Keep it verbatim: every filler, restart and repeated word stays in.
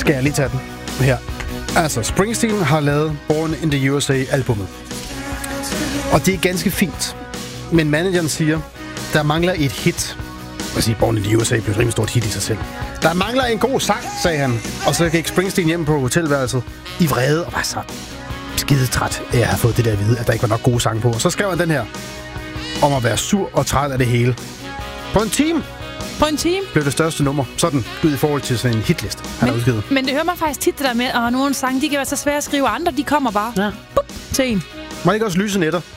skal jeg lige tage den her. Altså, Springsteen har lavet Born in the U S A-albummet. Og det er ganske fint. Men manageren siger, der mangler et hit. Jeg siger, Born in the U S A blev et rimelig stort hit i sig selv. Der mangler en god sang, sagde han. Og så gik Springsteen hjem på hotelværelset i vrede og var så skide træt af at have fået det der at vide, at der ikke var nok gode sange på. Og så skrev han den her om at være sur og træt af det hele. På en time. På en time? Blev det største nummer. Sådan ud i forhold til sådan en hitliste, han har udgivet. Men det hører man faktisk tit det der med, at nogle sange, de kan være så svære at skrive, andre de kommer bare ja. Bup, til en. Var det ikke også Lyse Nætter?